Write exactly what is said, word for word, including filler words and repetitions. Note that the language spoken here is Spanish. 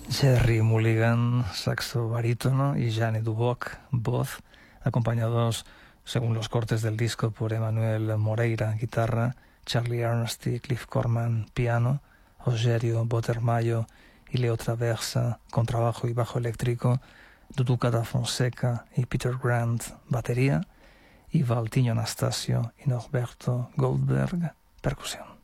Jerry Mulligan, saxo barítono, y Janny Duboc, voz, acompañados, según los cortes del disco, por Emanuel Moreira, guitarra, Charlie Ernst y Cliff Corman, piano, Rogerio Bottermayo y Leo Traversa, contrabajo y bajo eléctrico, Duduca da Fonseca y Peter Grant, batería, y Valtinho Anastasio y Norberto Goldberg, percusión.